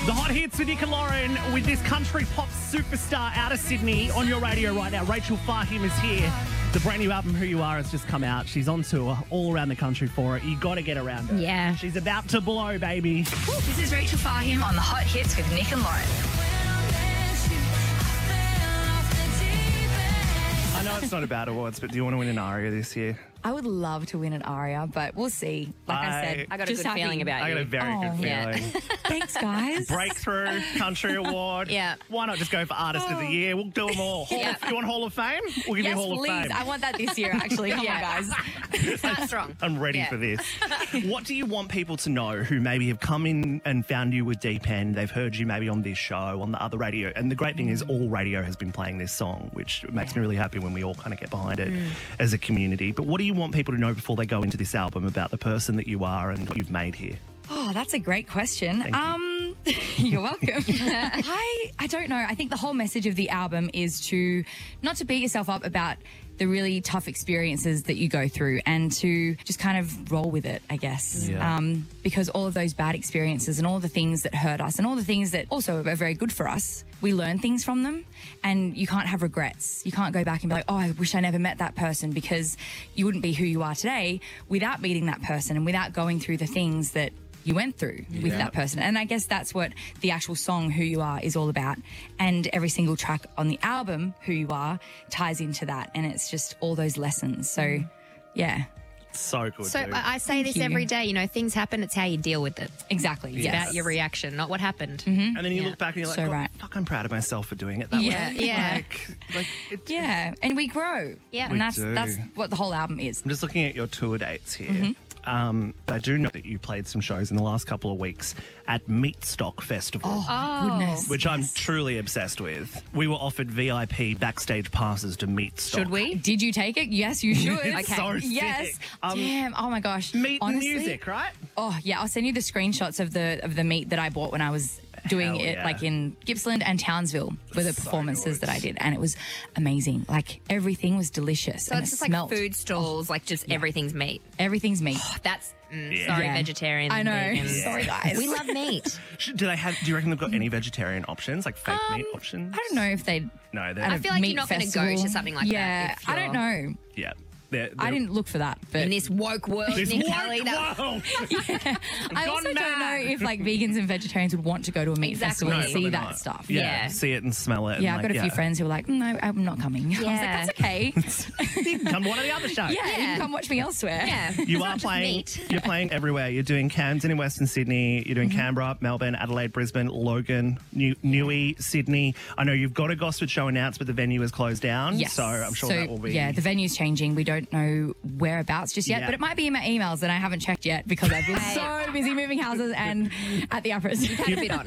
The hot hits with Nick and Lauren with this country pop superstar out of Sydney on your radio right now. Rachel Fahim is here. The brand new album, Who You Are, has just come out. She's on tour all around the country for it. You got to get around her. Yeah. She's about to blow, baby. This is Rachel Fahim on the hot hits with Nick and Lauren. I know it's not about awards, but do you want to win an ARIA this year? I would love to win an ARIA, but we'll see. Like I said, I got a just good feeling about I you. got a very good yeah. feeling. Thanks, guys. Breakthrough Country Award. Yeah. Why not just go for Artist of the Year? We'll do them all. You want Hall of Fame? We'll give you Yes, Hall of please. Fame. I want that this year, actually. Come on, guys. Start strong. I'm ready Yeah. for this. What do you want people to know who maybe have come in and found you with Deep End? They've heard you maybe on this show, on the other radio. And the great thing is all radio has been playing this song, which makes me really happy when we all kind of get behind it as a community. But what do you want people to know before they go into this album about the person that you are and what you've made here? Oh, that's a great question. You're welcome. I don't know. I think the whole message of the album is to not to beat yourself up about the really tough experiences that you go through and to just kind of roll with it, I guess. Yeah. Because all of those bad experiences and all the things that hurt us and all the things that also are very good for us, we learn things from them and you can't have regrets. You can't go back and be like, oh, I wish I never met that person, because you wouldn't be who you are today without meeting that person and without going through the things that you went through with that person. And I guess that's what the actual song Who You Are is all about. And every single track on the album, Who You Are, ties into that. And it's just all those lessons. So, yeah. So good. So dude. I say this you. every day, you know, things happen, it's how you deal with it. Exactly. It's Yes. about your reaction, not what happened. and then you look back and you're like, So God, right. fuck, I'm proud of myself for doing it that Yeah, way. yeah. Yeah. And we grow. Yeah. And We that's do. what the whole album is. I'm just looking at your tour dates here. Mm-hmm. I do know that you played some shows in the last couple of weeks at Meatstock Festival. Goodness. Which I'm truly obsessed with. We were offered VIP backstage passes to Meatstock. Should we? Did you take it? Yes, you should. It's so Yes. sick. Damn. Oh my gosh. Meat and Honestly, music, right? Oh yeah, I'll send you the screenshots of the meat that I bought when I was doing Hell it yeah. like in Gippsland and Townsville were the So performances good. that I did, and it was amazing. Like everything was delicious. So and it's it just like smelled. food stalls, like just everything's meat. Everything's meat. That's, Yeah. sorry, Yeah. vegetarians. I know. vegans. Sorry, guys. We love meat. Do you reckon they've got any vegetarian options, like fake meat options? I don't know if they. No, they're... I feel like meat you're not going to go festival. to something like yeah, that. if I don't you're know. Yeah. I didn't look for that, but In this woke world, This Nick woke Kelly, that world. I also gone don't know mad. if like vegans and vegetarians would want to go to a meat Exactly. festival No, and see probably that not. stuff. Yeah, Yeah. see it and smell it. and Yeah, I've got a few yeah. friends who were like, no, I'm not coming. I was like, Yeah. that's okay. You can come to one of the other shows. Yeah, you Yeah. can come watch me elsewhere. Yeah. You It's are not just playing. meat. You're playing everywhere. You're doing Camden in Western Sydney. You're doing Canberra, Melbourne, Adelaide, Brisbane, Logan, Newey, Sydney. I know you've got a Gosford show announced, but the venue is closed down. Yes. So I'm sure that will be. Yeah, the venue's changing. We don't know whereabouts just yet, Yeah. but it might be in my emails, and I haven't checked yet because I've been so busy moving houses and at the operas. Had a bit on.